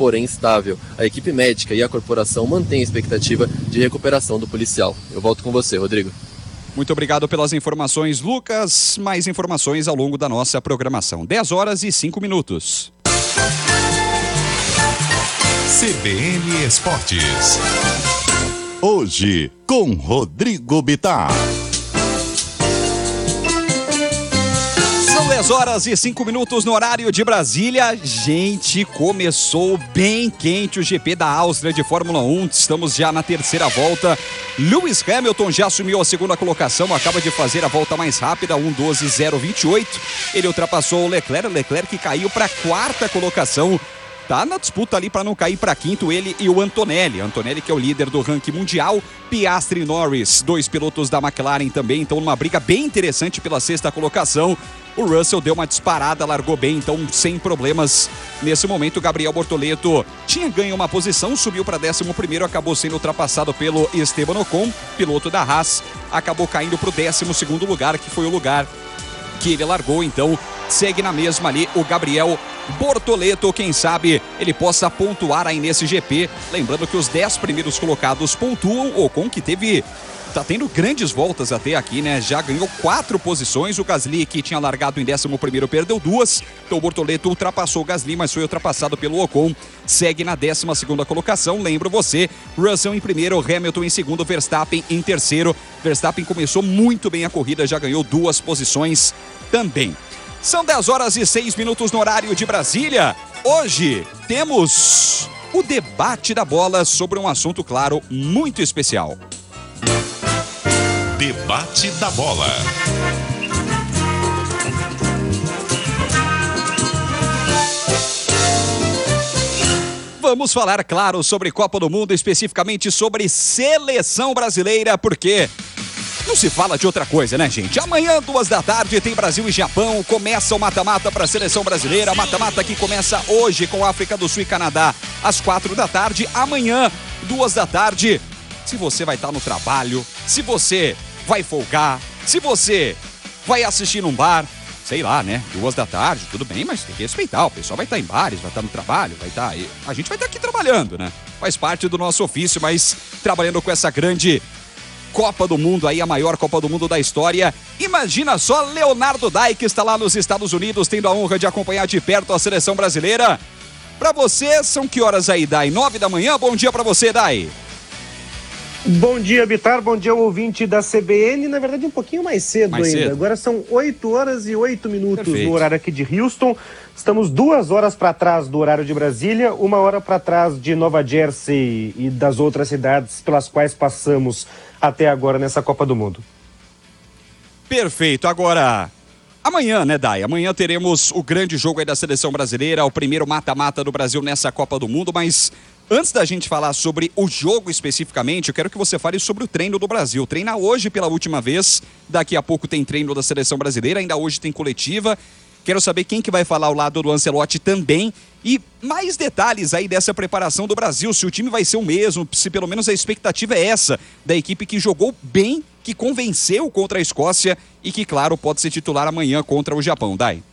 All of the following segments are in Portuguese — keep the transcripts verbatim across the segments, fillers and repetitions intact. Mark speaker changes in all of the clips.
Speaker 1: porém estável. A equipe médica e a corporação mantêm a expectativa de recuperação do policial. Eu volto com você, Rodrigo.
Speaker 2: Muito obrigado pelas informações, Lucas. Mais informações ao longo da nossa programação. dez horas e cinco minutos.
Speaker 3: C B N Esportes. Hoje, com Rodrigo Bittar.
Speaker 2: São dez horas e cinco minutos no horário de Brasília. Gente, começou bem quente o G P da Áustria de Fórmula um. Estamos já na terceira volta. Lewis Hamilton já assumiu a segunda colocação, acaba de fazer a volta mais rápida, um doze zero vinte e oito. Ele ultrapassou o Leclerc, o Leclerc que caiu para a quarta colocação. Tá na disputa ali para não cair para quinto, ele e o Antonelli. Antonelli que é o líder do ranking mundial. Piastri e Norris, dois pilotos da McLaren também, então numa briga bem interessante pela sexta colocação. O Russell deu uma disparada, largou bem, então sem problemas. Nesse momento, o Gabriel Bortoleto tinha ganho uma posição, subiu para décimo primeiro, acabou sendo ultrapassado pelo Esteban Ocon, piloto da Haas. Acabou caindo para o décimo segundo lugar, que foi o lugar que ele largou, então segue na mesma ali o Gabriel Bortoleto, quem sabe ele possa pontuar aí nesse G P. Lembrando que os dez primeiros colocados pontuam. O Ocon que teve, tá tendo grandes voltas até aqui, né? Já ganhou quatro posições. O Gasly, que tinha largado em décimo primeiro, perdeu duas. Então o Bortoleto ultrapassou o Gasly, mas foi ultrapassado pelo Ocon. Segue na décima segunda colocação. Lembro você, Russell em primeiro, Hamilton em segundo, Verstappen em terceiro. Verstappen começou muito bem a corrida, já ganhou duas posições também. São dez horas e seis minutos no horário de Brasília. Hoje temos o debate da bola sobre um assunto, claro, muito especial.
Speaker 3: Debate da bola.
Speaker 2: Vamos falar, claro, sobre Copa do Mundo, especificamente sobre seleção brasileira, porque não se fala de outra coisa, né, gente? Amanhã, duas da tarde, tem Brasil e Japão. Começa o mata-mata para a seleção brasileira. Mata-mata que começa hoje com África do Sul e Canadá, às quatro da tarde. Amanhã, duas da tarde. Se você vai estar no trabalho, se você vai folgar, se você vai assistir num bar, sei lá, né? Duas da tarde, tudo bem, mas tem que respeitar. O pessoal vai estar em bares, vai estar no trabalho, vai estar... A gente vai estar aqui trabalhando, né? Faz parte do nosso ofício, mas trabalhando com essa grande Copa do Mundo aí, a maior Copa do Mundo da história. Imagina só, Leonardo Dai, que está lá nos Estados Unidos, tendo a honra de acompanhar de perto a seleção brasileira. Pra você, são que horas aí, Dai? Nove da manhã? Bom dia pra você, Dai.
Speaker 4: Bom dia, Bittar. Bom dia ao ouvinte da C B N. Na verdade, um pouquinho mais cedo
Speaker 2: mais
Speaker 4: ainda.
Speaker 2: Cedo.
Speaker 4: Agora são oito horas e oito minutos.
Speaker 2: Perfeito.
Speaker 4: No horário aqui de Houston. Estamos duas horas para trás do horário de Brasília, uma hora para trás de Nova Jersey e das outras cidades pelas quais passamos até agora nessa Copa do Mundo.
Speaker 2: Perfeito. Agora, amanhã, né, Dai? Amanhã teremos o grande jogo aí da seleção brasileira, o primeiro mata-mata do Brasil nessa Copa do Mundo, mas antes da gente falar sobre o jogo especificamente, eu quero que você fale sobre o treino do Brasil. Treina hoje pela última vez, daqui a pouco tem treino da seleção brasileira, ainda hoje tem coletiva. Quero saber quem que vai falar ao lado do Ancelotti também e mais detalhes aí dessa preparação do Brasil, se o time vai ser o mesmo, se pelo menos a expectativa é essa, da equipe que jogou bem, que convenceu contra a Escócia e que, claro, pode ser titular amanhã contra o Japão. Dai.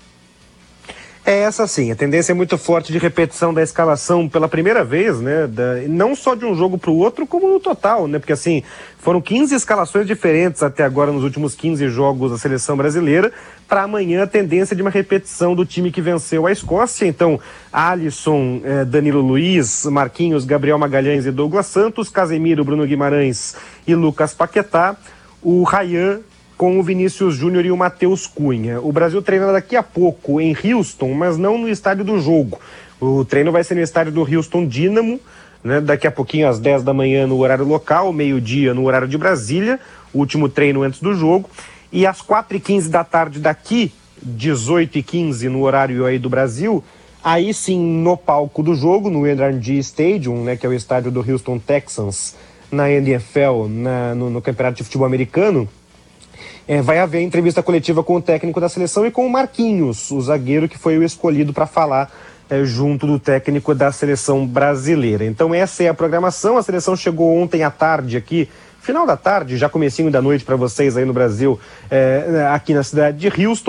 Speaker 4: É essa sim, a tendência é muito forte de repetição da escalação pela primeira vez, né? Da, não só de um jogo para o outro, como no total, né? Porque assim, foram quinze escalações diferentes até agora nos últimos quinze jogos da seleção brasileira. Para amanhã a tendência de uma repetição do time que venceu a Escócia. Então, Alisson, eh, Danilo Luiz, Marquinhos, Gabriel Magalhães e Douglas Santos, Casemiro, Bruno Guimarães e Lucas Paquetá, o Ryan com o Vinícius Júnior e o Matheus Cunha. O Brasil treina daqui a pouco em Houston, mas não no estádio do jogo. O treino vai ser no estádio do Houston Dynamo, né, daqui a pouquinho às dez da manhã no horário local, meio-dia no horário de Brasília, o último treino antes do jogo, e às quatro e quinze da tarde daqui, dezoito e quinze no horário aí do Brasil, aí sim no palco do jogo, no R and G Stadium, né, que é o estádio do Houston Texans, na N F L, na, no, no Campeonato de Futebol Americano. É, vai haver entrevista coletiva com o técnico da seleção e com o Marquinhos, o zagueiro que foi o escolhido para falar é, junto do técnico da seleção brasileira. Então essa é a programação. A seleção chegou ontem à tarde aqui, final da tarde, já comecinho da noite para vocês aí no Brasil, é, aqui na cidade de Houston,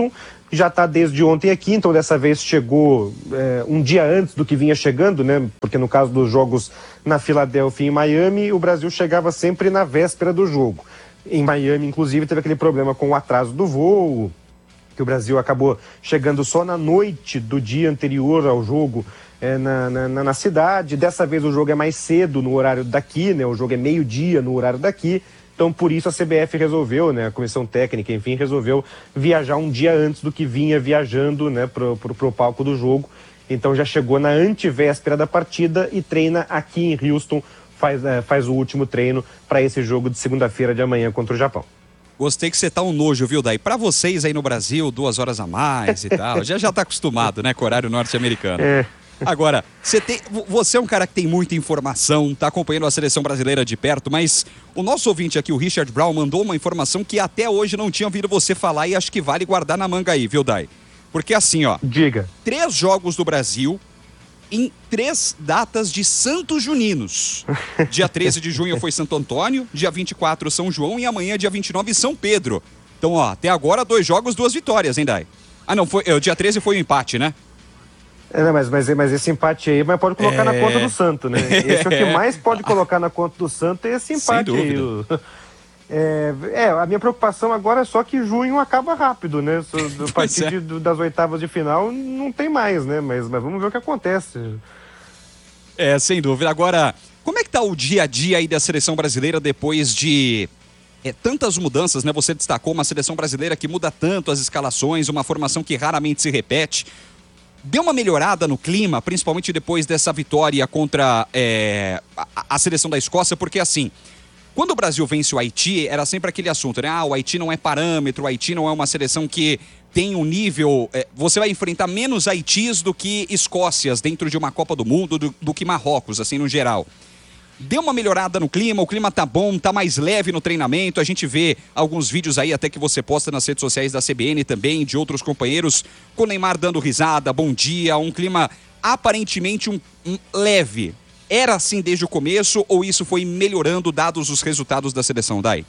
Speaker 4: já está desde ontem aqui, então dessa vez chegou é, um dia antes do que vinha chegando, né? Porque no caso dos jogos na Filadélfia e em Miami, o Brasil chegava sempre na véspera do jogo. Em Miami, inclusive, teve aquele problema com o atraso do voo, que o Brasil acabou chegando só na noite do dia anterior ao jogo é, na, na, na cidade. Dessa vez o jogo é mais cedo no horário daqui, né? O jogo é meio-dia no horário daqui. Então, por isso a C B F resolveu, né, a comissão técnica, enfim, resolveu viajar um dia antes do que vinha viajando, né, pro, pro, pro palco do jogo. Então já chegou na antevéspera da partida e treina aqui em Houston, faz, é, faz o último treino para esse jogo de segunda-feira de amanhã contra o Japão.
Speaker 2: Gostei que você tá um nojo, viu, Daí? Pra vocês aí no Brasil, duas horas a mais e tal, já já tá acostumado, né, com o horário norte-americano. É. Agora, você, tem, você é um cara que tem muita informação, tá acompanhando a seleção brasileira de perto, mas o nosso ouvinte aqui, o Richard Brown, mandou uma informação que até hoje não tinha ouvido você falar e acho que vale guardar na manga aí, viu, Dai? Porque assim, ó...
Speaker 4: Diga.
Speaker 2: Três jogos do Brasil em três datas de Santos Juninos. Dia treze de junho foi Santo Antônio, dia vinte e quatro São João e amanhã, dia vinte e nove, São Pedro. Então, ó, até agora, dois jogos, duas vitórias, hein, Dai? Ah, não, foi, o dia treze foi um empate, né?
Speaker 4: É, não, mas, mas, mas esse empate aí mas pode colocar é... na conta do Santo, né? Esse é o que mais pode colocar na conta do Santo, é esse empate aí. É, é, a minha preocupação agora é só que junho acaba rápido, né? A partir é. de, das oitavas de final não tem mais, né? Mas, mas vamos ver o que acontece.
Speaker 2: É, sem dúvida. Agora, como é que tá o dia a dia aí da seleção brasileira depois de é, tantas mudanças, né? Você destacou uma seleção brasileira que muda tanto as escalações, uma formação que raramente se repete. Deu uma melhorada no clima, principalmente depois dessa vitória contra é, a, a seleção da Escócia, porque assim, quando o Brasil vence o Haiti, era sempre aquele assunto, né? Ah, o Haiti não é parâmetro, o Haiti não é uma seleção que tem um nível... É, você vai enfrentar menos Haitis do que Escócias dentro de uma Copa do Mundo, do, do que Marrocos, assim, no geral. Deu uma melhorada no clima, o clima tá bom, tá mais leve no treinamento, a gente vê alguns vídeos aí até que você posta nas redes sociais da C B N também, de outros companheiros, com o Neymar dando risada, bom dia, um clima aparentemente um, um leve. Era assim desde o começo ou isso foi melhorando dados os resultados da seleção, Dai?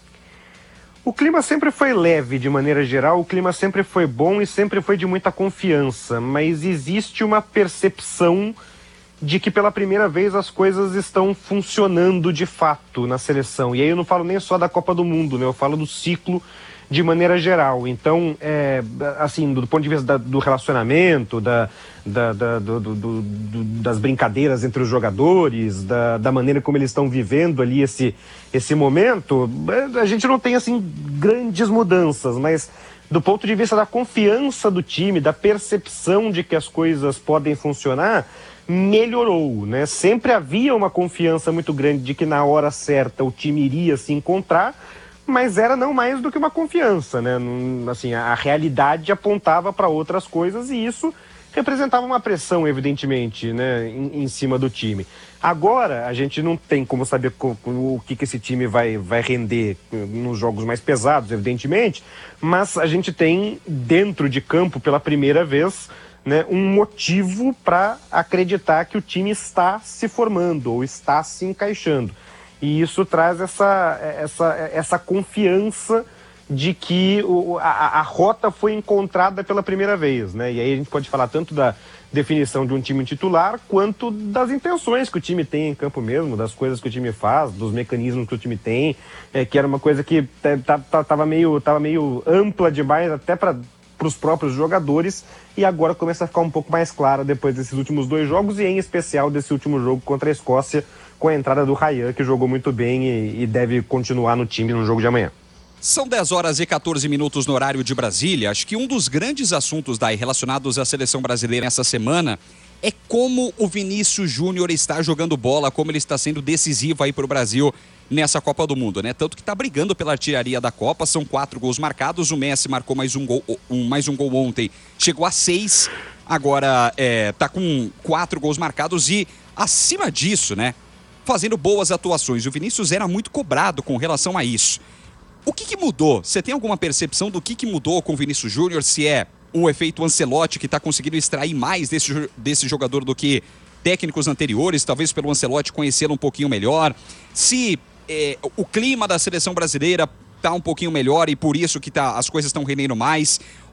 Speaker 4: O clima sempre foi leve de maneira geral, o clima sempre foi bom e sempre foi de muita confiança, mas existe uma percepção de que pela primeira vez as coisas estão funcionando de fato na seleção. E aí eu não falo nem só da Copa do Mundo, né? Eu falo do ciclo de maneira geral. Então, é, assim, do ponto de vista da, do relacionamento, da, da, da, do, do, do, das brincadeiras entre os jogadores, da, da maneira como eles estão vivendo ali esse, esse momento, a gente não tem, assim, grandes mudanças, mas do ponto de vista da confiança do time, da percepção de que as coisas podem funcionar, melhorou, né? Sempre havia uma confiança muito grande de que na hora certa o time iria se encontrar, mas era não mais do que uma confiança, né? Assim, a realidade apontava para outras coisas e isso representava uma pressão, evidentemente, né, em, em cima do time. Agora, a gente não tem como saber co- o que, que esse time vai, vai render nos jogos mais pesados, evidentemente, mas a gente tem dentro de campo, pela primeira vez, né, um motivo para acreditar que o time está se formando ou está se encaixando. E isso traz essa, essa, essa confiança de que o, a, a rota foi encontrada pela primeira vez, né? E aí a gente pode falar tanto da definição de um time titular, quanto das intenções que o time tem em campo mesmo, das coisas que o time faz, dos mecanismos que o time tem, é, que era uma coisa que estava meio, tava meio ampla demais até para os próprios jogadores, e agora começa a ficar um pouco mais clara depois desses últimos dois jogos, e em especial desse último jogo contra a Escócia, com a entrada do Ryan, que jogou muito bem e, e deve continuar no time no jogo de amanhã.
Speaker 2: São dez horas e quatorze minutos no horário de Brasília. Acho que um dos grandes assuntos, Dai, relacionados à seleção brasileira essa semana é como o Vinícius Júnior está jogando bola, como ele está sendo decisivo aí para o Brasil nessa Copa do Mundo, né? Tanto que está brigando pela artilharia da Copa, são quatro gols marcados, o Messi marcou mais um gol, um, mais um gol ontem, chegou a seis, agora é, tá com quatro gols marcados e acima disso, né? Fazendo boas atuações. O Vinícius era muito cobrado com relação a isso. O que, que mudou? Você tem alguma percepção do que, que mudou com o Vinícius Júnior? Se é o efeito Ancelotti que está conseguindo extrair mais desse, desse jogador do que técnicos anteriores, talvez pelo Ancelotti conhecê-lo um pouquinho melhor. Se é, o clima da seleção brasileira está um pouquinho melhor e por isso que tá, as coisas estão rendendo mais.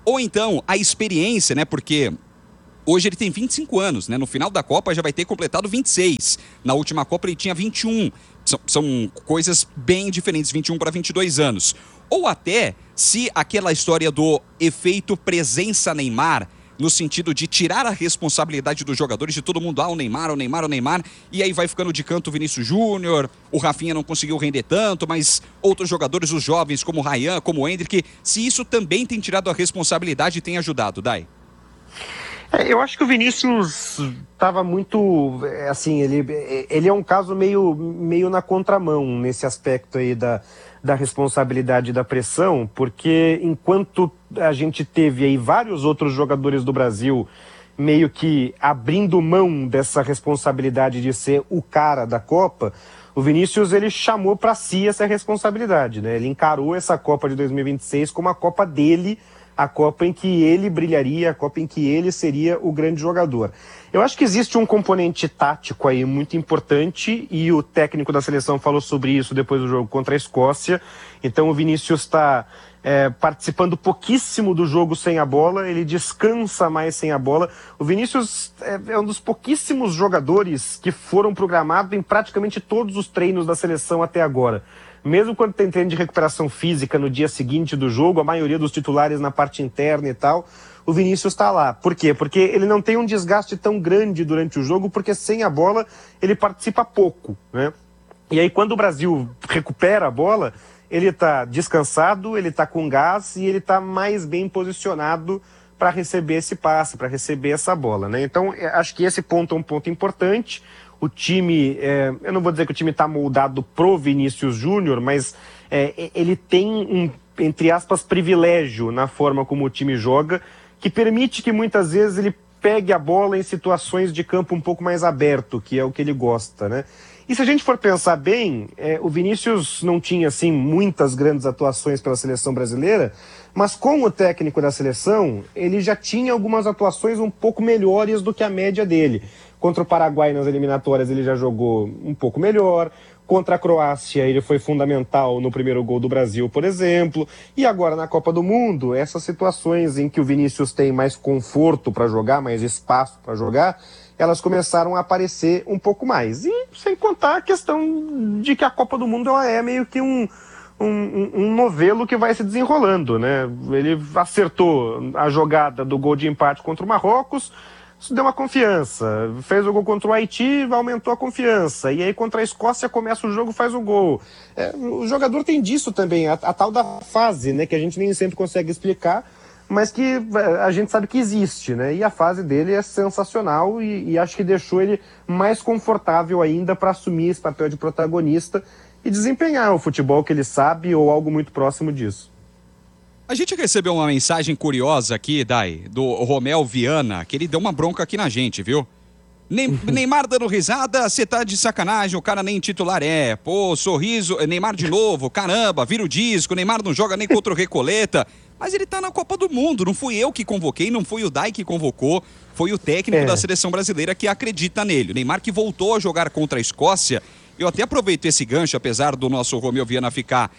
Speaker 2: ou então a experiência, né? Porque hoje ele tem vinte e cinco anos, né? No final da Copa já vai ter completado vinte e seis. Na última Copa ele tinha vinte e um. São, são coisas bem diferentes, vinte e um para vinte e dois anos. Ou até se aquela história do efeito presença Neymar, no sentido de tirar a responsabilidade dos jogadores, de todo mundo, ah, o Neymar, o Neymar, o Neymar, e aí vai ficando de canto o Vinícius Júnior, o Rafinha não conseguiu render tanto, mas outros jogadores, os jovens, como o Ryan, como o Endrick, se isso também tem tirado a responsabilidade e tem ajudado, Dai?
Speaker 4: É, eu acho que o Vinícius estava muito, assim, ele, ele é um caso meio, meio na contramão nesse aspecto aí da, da responsabilidade e da pressão, porque enquanto a gente teve aí vários outros jogadores do Brasil meio que abrindo mão dessa responsabilidade de ser o cara da Copa, o Vinícius ele chamou para si essa responsabilidade, né? Ele encarou essa Copa de dois mil e vinte e seis como a Copa dele, a Copa em que ele brilharia, a Copa em que ele seria o grande jogador. Eu acho que existe um componente tático aí muito importante e o técnico da seleção falou sobre isso depois do jogo contra a Escócia. Então o Vinícius está é, participando pouquíssimo do jogo sem a bola, ele descansa mais sem a bola. O Vinícius é, é um dos pouquíssimos jogadores que foram programados em praticamente todos os treinos da seleção até agora. Mesmo quando tem treino de recuperação física no dia seguinte do jogo, a maioria dos titulares na parte interna e tal, o Vinícius está lá. Por quê? Porque ele não tem um desgaste tão grande durante o jogo, porque sem a bola ele participa pouco, né? E aí quando o Brasil recupera a bola, ele está descansado, ele está com gás e ele está mais bem posicionado para receber esse passe, para receber essa bola, né? Então acho que esse ponto é um ponto importante. O time, é, eu não vou dizer que o time está moldado pro Vinícius Júnior, mas é, ele tem um, entre aspas, privilégio na forma como o time joga, que permite que muitas vezes ele pegue a bola em situações de campo um pouco mais aberto, que é o que ele gosta, né? E se a gente for pensar bem, é, o Vinícius não tinha, assim, muitas grandes atuações pela seleção brasileira, mas com o técnico da seleção, ele já tinha algumas atuações um pouco melhores do que a média dele. Contra o Paraguai nas eliminatórias ele já jogou um pouco melhor. Contra a Croácia ele foi fundamental no primeiro gol do Brasil, por exemplo. E agora na Copa do Mundo, essas situações em que o Vinícius tem mais conforto para jogar, mais espaço para jogar, elas começaram a aparecer um pouco mais. E sem contar a questão de que a Copa do Mundo ela é meio que um, um, um novelo que vai se desenrolando, né? Ele acertou a jogada do gol de empate contra o Marrocos, isso deu uma confiança, fez o gol contra o Haiti, aumentou a confiança, e aí contra a Escócia começa o jogo, faz o gol. É, o jogador tem disso também, a, a tal da fase, né, que a gente nem sempre consegue explicar, mas que a gente sabe que existe, né, e a fase dele é sensacional e, e acho que deixou ele mais confortável ainda para assumir esse papel de protagonista e desempenhar o futebol que ele sabe ou algo muito próximo disso.
Speaker 2: A gente recebeu uma mensagem curiosa aqui, Dai, do Romel Viana, que ele deu uma bronca aqui na gente, viu? Neymar dando risada, você tá de sacanagem, o cara nem titular é. Pô, sorriso, Neymar de novo, caramba, vira o disco, Neymar não joga nem contra o Recoleta. Mas ele tá na Copa do Mundo, não fui eu que convoquei, não foi o Dai que convocou, foi o técnico é. da seleção brasileira que acredita nele. O Neymar que voltou a jogar contra a Escócia. Eu até aproveito esse gancho, apesar do nosso Romel Viana ficar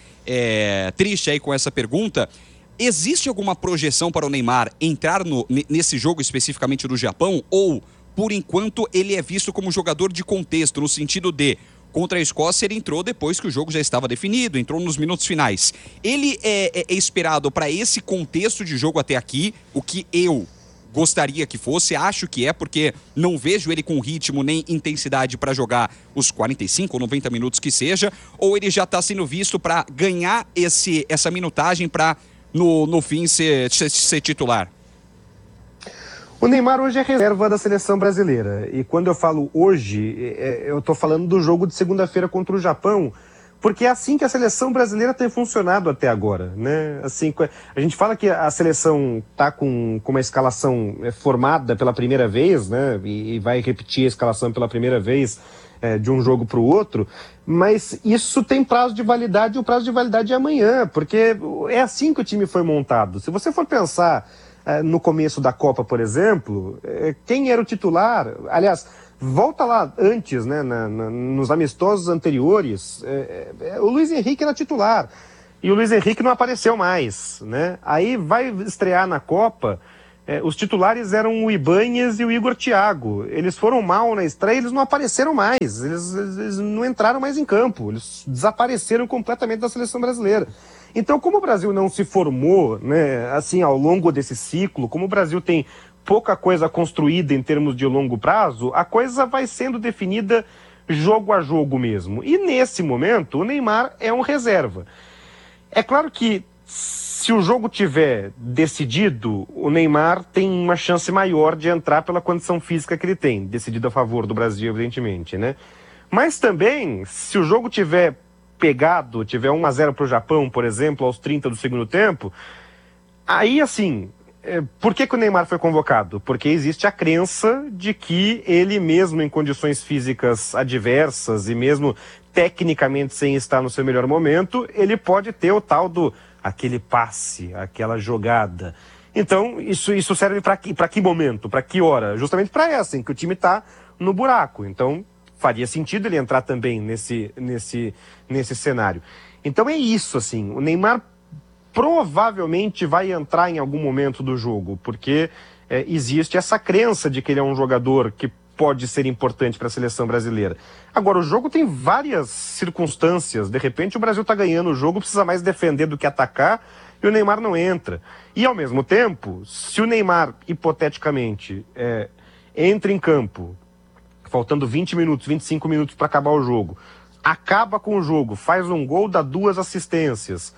Speaker 2: é, triste aí com essa pergunta. Existe alguma projeção para o Neymar entrar no, nesse jogo especificamente do Japão? Ou, por enquanto, ele é visto como jogador de contexto, no sentido de, contra a Escócia, ele entrou depois que o jogo já estava definido, entrou nos minutos finais. Ele é, é, é esperado para esse contexto de jogo até aqui, o que eu gostaria que fosse, acho que é, porque não vejo ele com ritmo nem intensidade para jogar os quarenta e cinco ou noventa minutos que seja, ou ele já está sendo visto para ganhar esse, essa minutagem para... No, no fim, ser, ser, ser titular?
Speaker 4: O Neymar hoje é reserva da seleção brasileira. E quando eu falo hoje, é, eu estou falando do jogo de segunda-feira contra o Japão, porque é assim que a seleção brasileira tem funcionado até agora, né? Assim, a gente fala que a seleção está com, com uma escalação formada pela primeira vez, né? E, e vai repetir a escalação pela primeira vez É, de um jogo para o outro, mas isso tem prazo de validade e o prazo de validade é amanhã, porque é assim que o time foi montado. Se você for pensar é, no começo da Copa, por exemplo, é, quem era o titular? Aliás, volta lá antes, né, na, na, nos amistosos anteriores, é, é, o Luiz Henrique era titular. e o Luiz Henrique não apareceu mais, né? Aí vai estrear na Copa, é, os titulares eram o Ibáñez e o Igor Thiago. Eles foram mal na estreia, eles não apareceram mais, eles, eles, eles não entraram mais em campo, eles desapareceram completamente da seleção brasileira. Então, como o Brasil não se formou, né, assim, ao longo desse ciclo, como o Brasil tem pouca coisa construída em termos de longo prazo, a coisa vai sendo definida jogo a jogo mesmo. E nesse momento, o Neymar é um reserva. É claro que se o jogo tiver decidido, o Neymar tem uma chance maior de entrar pela condição física que ele tem, decidido a favor do Brasil, evidentemente, né? Mas também, se o jogo tiver pegado, tiver um a zero para o Japão, por exemplo, aos trinta do segundo tempo, aí assim, é, por que que o Neymar foi convocado? Porque existe a crença de que ele mesmo em condições físicas adversas e mesmo tecnicamente sem estar no seu melhor momento, ele pode ter o tal do aquele passe, aquela jogada. Então, isso, isso serve para que, para que momento, para que hora? Justamente para essa, em que o time está no buraco. Então, faria sentido ele entrar também nesse, nesse, nesse cenário. Então é isso, assim, o Neymar provavelmente vai entrar em algum momento do jogo, porque é, existe essa crença de que ele é um jogador que pode ser importante para a seleção brasileira. Agora, o jogo tem várias circunstâncias, de repente o Brasil está ganhando o jogo, precisa mais defender do que atacar, e o Neymar não entra. E ao mesmo tempo, se o Neymar, hipoteticamente, é, entra em campo, faltando vinte minutos, vinte e cinco minutos para acabar o jogo, acaba com o jogo, faz um gol, dá duas assistências,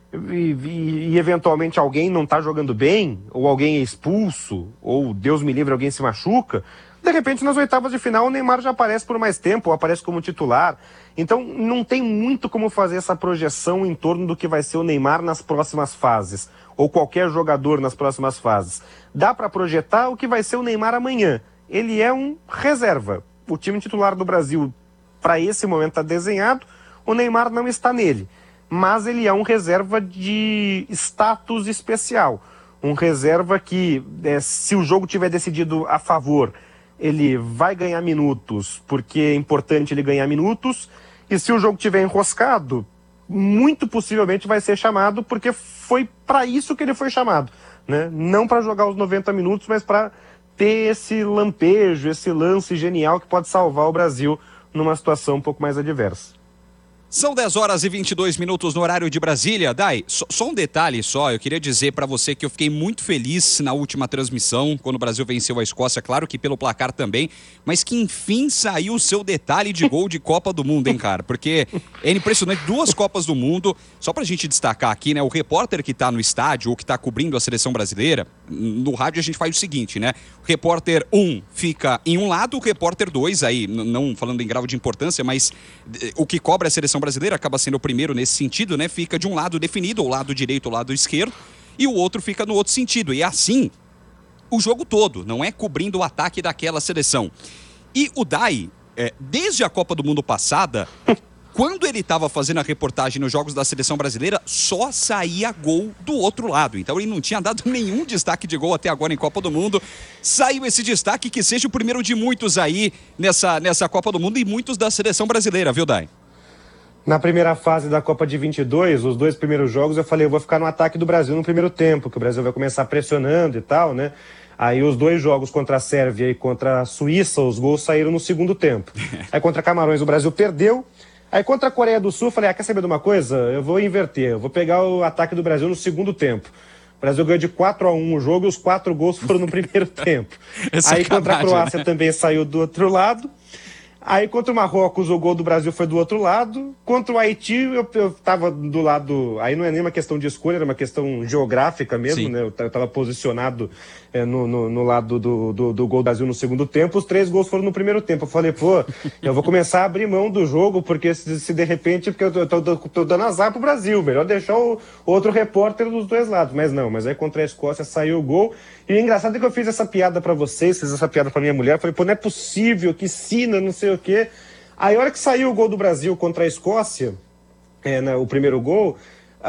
Speaker 4: e, e, e eventualmente alguém não está jogando bem, ou alguém é expulso, ou Deus me livre, alguém se machuca, de repente nas oitavas de final o Neymar já aparece por mais tempo, ou aparece como titular. Então não tem muito como fazer essa projeção em torno do que vai ser o Neymar nas próximas fases, ou qualquer jogador nas próximas fases. Dá para projetar o que vai ser o Neymar amanhã. Ele é um reserva. O time titular do Brasil, para esse momento, está desenhado. O Neymar não está nele. Mas ele é um reserva de status especial. Um reserva que, é, se o jogo tiver decidido a favor, ele vai ganhar minutos, porque é importante ele ganhar minutos. E se o jogo tiver enroscado, muito possivelmente vai ser chamado, porque foi para isso que ele foi chamado, né? Não para jogar os noventa minutos, mas para ter esse lampejo, esse lance genial que pode salvar o Brasil numa situação um pouco mais adversa.
Speaker 2: São dez horas e vinte e dois minutos no horário de Brasília. Dai, só, só um detalhe só, eu queria dizer para você que eu fiquei muito feliz na última transmissão, quando o Brasil venceu a Escócia, claro que pelo placar também, mas que enfim saiu o seu detalhe de gol de Copa do Mundo, hein, cara? Porque é impressionante, duas Copas do Mundo, só pra gente destacar aqui, né, o repórter que tá no estádio ou que tá cobrindo a seleção brasileira, no rádio a gente faz o seguinte, né, o repórter um fica em um lado, o repórter dois, aí, não falando em grau de importância, mas o que cobra a seleção brasileira acaba sendo o primeiro nesse sentido, né? Fica de um lado definido, o lado direito, o lado esquerdo, e o outro fica no outro sentido. E assim, o jogo todo, não é cobrindo o ataque daquela seleção. E o Dai, é, desde a Copa do Mundo passada, quando ele estava fazendo a reportagem nos jogos da seleção brasileira, só saía gol do outro lado. Então ele não tinha dado nenhum destaque de gol até agora em Copa do Mundo. Saiu esse destaque, que seja o primeiro de muitos aí nessa, nessa Copa do Mundo e muitos da seleção brasileira, viu, Dai?
Speaker 4: Na primeira fase da Copa de vinte e dois, os dois primeiros jogos, eu falei, eu vou ficar no ataque do Brasil no primeiro tempo, que o Brasil vai começar pressionando e tal, né? Aí os dois jogos contra a Sérvia e contra a Suíça, os gols saíram no segundo tempo. Aí contra Camarões o Brasil perdeu. Aí contra a Coreia do Sul, eu falei, ah, quer saber de uma coisa? Eu vou inverter, eu vou pegar o ataque do Brasil no segundo tempo. O Brasil ganhou de quatro a um o jogo e os quatro gols foram no primeiro tempo. Aí contra a Croácia, né, também saiu do outro lado. Aí contra o Marrocos o gol do Brasil foi do outro lado. Contra o Haiti eu, eu tava do lado... Aí não é nem uma questão de escolha, era uma questão geográfica mesmo, Sim. né? Eu, eu tava posicionado é, no, no, no lado do, do, do gol do Brasil no segundo tempo. Os três gols foram no primeiro tempo. Eu falei, pô, eu vou começar a abrir mão do jogo, porque se, se de repente... Porque eu tô, tô, tô dando azar pro Brasil, melhor deixar o outro repórter dos dois lados. Mas não, mas aí contra a Escócia saiu o gol. E o engraçado é que eu fiz essa piada pra vocês, fiz essa piada pra minha mulher. Falei, pô, não é possível, que sina, não sei o quê. Aí, a hora que saiu o gol do Brasil contra a Escócia, é, né, o primeiro gol,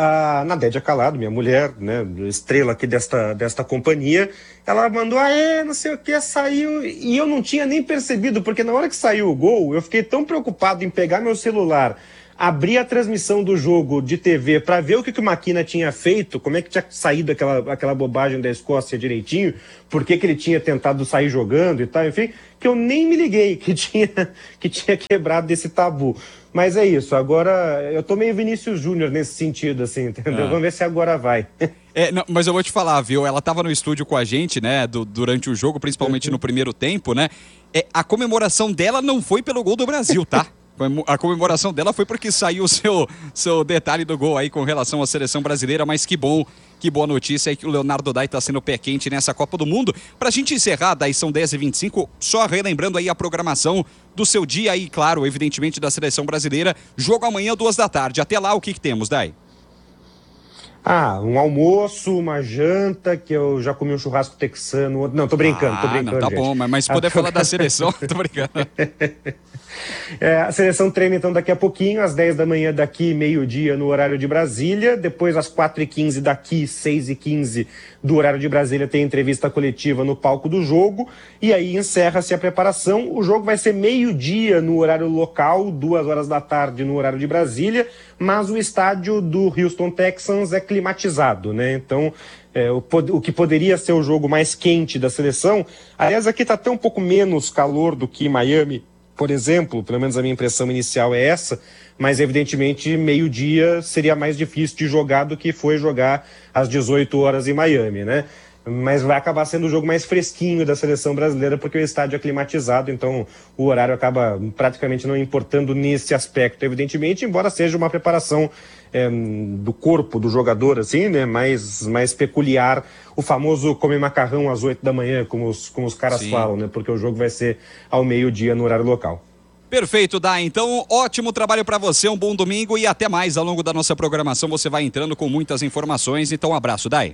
Speaker 4: a Nadédia Calado, minha mulher, né, estrela aqui desta, desta companhia, ela mandou, ah, é, não sei o que, saiu, e eu não tinha nem percebido, porque na hora que saiu o gol, eu fiquei tão preocupado em pegar meu celular, abrir a transmissão do jogo de T V para ver o que, que o Maquina tinha feito, como é que tinha saído aquela, aquela bobagem da Escócia direitinho, por que, que ele tinha tentado sair jogando e tal, enfim, que eu nem me liguei que tinha, que tinha quebrado desse tabu. Mas é isso, agora eu tô meio Vinícius Júnior nesse sentido, assim, entendeu? Ah. Vamos ver se agora vai.
Speaker 2: É, não, mas eu vou te falar, viu? Ela tava no estúdio com a gente, né, do, durante o jogo, principalmente no primeiro tempo, né? É, a comemoração dela não foi pelo gol do Brasil, tá? A comemoração dela foi porque saiu o seu, seu detalhe do gol aí com relação à seleção brasileira, mas que bom, que boa notícia aí que o Leonardo Dai tá sendo pé quente nessa Copa do Mundo. Pra gente encerrar, Dai, são dez e vinte e cinco, só relembrando aí a programação do seu dia aí, claro, evidentemente da seleção brasileira. Jogo amanhã, duas da tarde. Até lá, o que que temos, Dai?
Speaker 4: Ah, um almoço, uma janta, que eu já comi um churrasco texano. Não, tô brincando,
Speaker 2: ah,
Speaker 4: tô brincando,
Speaker 2: não, tá
Speaker 4: gente.
Speaker 2: bom, mas, mas se puder falar da seleção, tô brincando.
Speaker 4: É, a seleção treina então daqui a pouquinho, às dez da manhã daqui, meio-dia no horário de Brasília, depois às quatro e quinze daqui, seis e quinze do horário de Brasília tem entrevista coletiva no palco do jogo, e aí encerra-se a preparação. O jogo vai ser meio-dia no horário local, duas horas da tarde no horário de Brasília, mas o estádio do Houston Texans é climatizado, né? Então, é, o, o que poderia ser o jogo mais quente da seleção, aliás, aqui está até um pouco menos calor do que em Miami, por exemplo, pelo menos a minha impressão inicial é essa, mas evidentemente meio-dia seria mais difícil de jogar do que foi jogar às dezoito horas em Miami, né? Mas vai acabar sendo o jogo mais fresquinho da seleção brasileira porque o estádio é climatizado, então o horário acaba praticamente não importando nesse aspecto, evidentemente, embora seja uma preparação é, do corpo do jogador, assim, né, mais, mais peculiar, o famoso comer macarrão às oito da manhã, como os, como os caras Sim. falam, né, porque o jogo vai ser ao meio-dia no horário local.
Speaker 2: Perfeito, Dai. Então, ótimo trabalho para você, um bom domingo e até mais. Ao longo da nossa programação você vai entrando com muitas informações, então um abraço, Dai.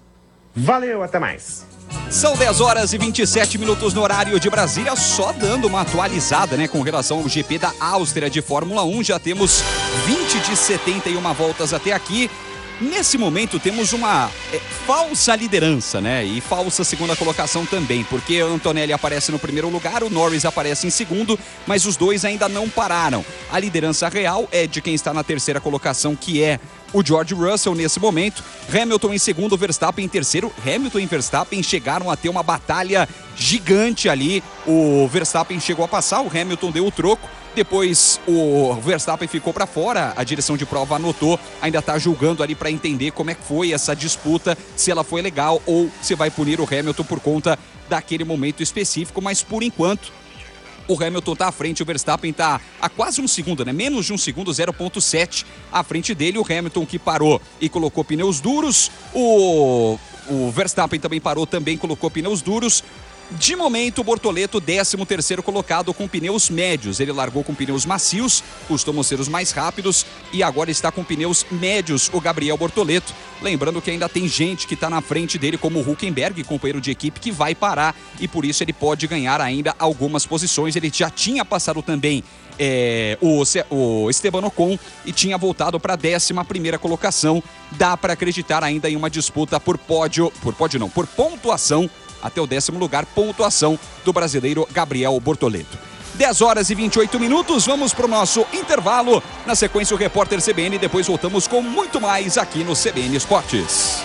Speaker 4: Valeu, até mais.
Speaker 2: São dez horas e vinte e sete minutos no horário de Brasília, só dando uma atualizada, né, com relação ao G P da Áustria de Fórmula um, já temos vinte de setenta e uma voltas até aqui. Nesse momento temos uma é, falsa liderança, né, e falsa segunda colocação também, porque Antonelli aparece no primeiro lugar, o Norris aparece em segundo, mas os dois ainda não pararam. A liderança real é de quem está na terceira colocação, que é o George Russell nesse momento, Hamilton em segundo, Verstappen em terceiro. Hamilton e Verstappen chegaram a ter uma batalha gigante ali, o Verstappen chegou a passar, o Hamilton deu o troco, depois o Verstappen ficou para fora, a direção de prova anotou, ainda está julgando ali para entender como é que foi essa disputa, se ela foi legal ou se vai punir o Hamilton por conta daquele momento específico, mas por enquanto o Hamilton está à frente, o Verstappen está a quase um segundo, né? Menos de um segundo, zero ponto sete à frente dele. O Hamilton que parou e colocou pneus duros. O, o Verstappen também parou, também colocou pneus duros. De momento, o Bortoleto, décimo terceiro colocado com pneus médios. Ele largou com pneus macios, costumam ser os mais rápidos, e agora está com pneus médios, o Gabriel Bortoleto. Lembrando que ainda tem gente que está na frente dele, como o Hülkenberg, companheiro de equipe, que vai parar, e por isso ele pode ganhar ainda algumas posições. Ele já tinha passado também é, o, o Esteban Ocon e tinha voltado para a décima primeira colocação. Dá para acreditar ainda em uma disputa por pódio, por pódio não, por pontuação, até o décimo lugar, pontuação do brasileiro Gabriel Bortoleto. dez horas e vinte e oito minutos, vamos para o nosso intervalo. Na sequência, o repórter C B N, depois voltamos com muito mais aqui no C B N Esportes.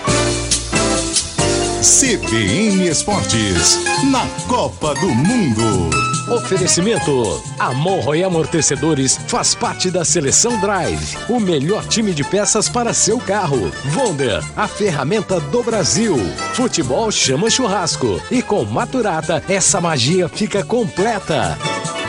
Speaker 3: C B N Esportes, na Copa do Mundo.
Speaker 5: Oferecimento: Amorro e Amortecedores faz parte da Seleção Drive, o melhor time de peças para seu carro. Wonder, a ferramenta do Brasil. Futebol chama churrasco e com Maturata essa magia fica completa.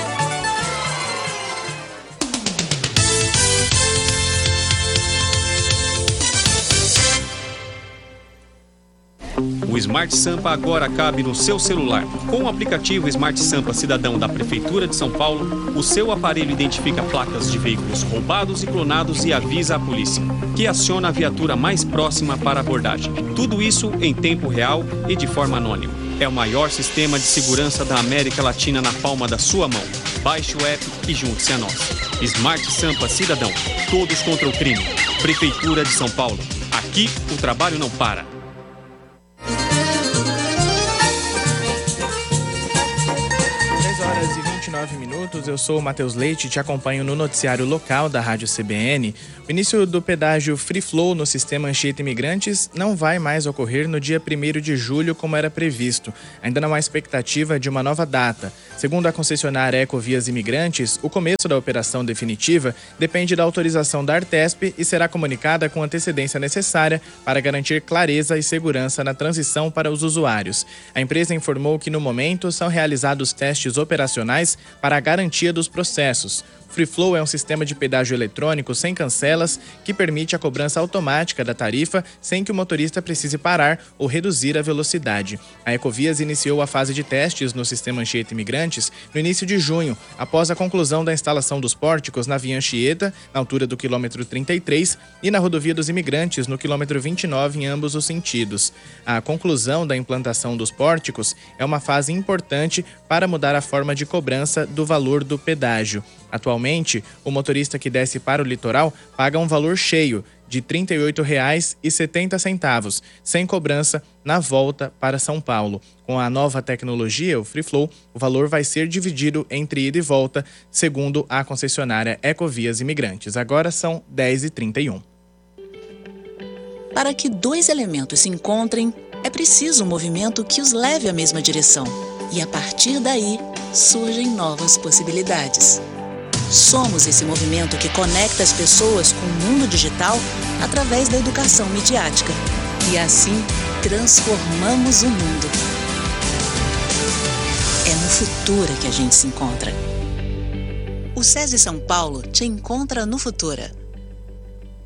Speaker 6: O Smart Sampa agora cabe no seu celular. Com o aplicativo Smart Sampa Cidadão da Prefeitura de São Paulo, o seu aparelho identifica placas de veículos roubados e clonados e avisa a polícia, que aciona a viatura mais próxima para abordagem. Tudo isso em tempo real e de forma anônima. É o maior sistema de segurança da América Latina na palma da sua mão. Baixe o app e junte-se a nós. Smart Sampa Cidadão. Todos contra o crime. Prefeitura de São Paulo. Aqui o trabalho não para.
Speaker 7: vinte e nove minutos. minutos, eu sou o Matheus Leite e te acompanho no noticiário local da Rádio C B N. O início do pedágio Free Flow no sistema Anchieta Imigrantes não vai mais ocorrer no dia primeiro de julho como era previsto. Ainda não há expectativa de uma nova data. Segundo a concessionária Ecovias Imigrantes, o começo da operação definitiva depende da autorização da Artesp e será comunicada com antecedência necessária para garantir clareza e segurança na transição para os usuários. A empresa informou que no momento são realizados testes operacionais para a garantia dos processos. Free Flow é um sistema de pedágio eletrônico sem cancelas que permite a cobrança automática da tarifa sem que o motorista precise parar ou reduzir a velocidade. A Ecovias iniciou a fase de testes no sistema Anchieta Imigrantes no início de junho, após a conclusão da instalação dos pórticos na via Anchieta, na altura do quilômetro trinta e três, e na rodovia dos Imigrantes, no quilômetro vinte e nove, em ambos os sentidos. A conclusão da implantação dos pórticos é uma fase importante para mudar a forma de cobrança do valor do pedágio. Atualmente, o motorista que desce para o litoral paga um valor cheio de trinta e oito reais e setenta centavos, sem cobrança na volta para São Paulo. Com a nova tecnologia, o Free Flow, o valor vai ser dividido entre ida e volta, segundo a concessionária Ecovias Imigrantes. Agora são dez e trinta e um.
Speaker 8: Para que dois elementos se encontrem, é preciso um movimento que os leve à mesma direção. E a partir daí, surgem novas possibilidades. Somos esse movimento que conecta as pessoas com o mundo digital através da educação midiática. E assim, transformamos o mundo. É no Futura que a gente se encontra. O SESI São Paulo te encontra no Futura.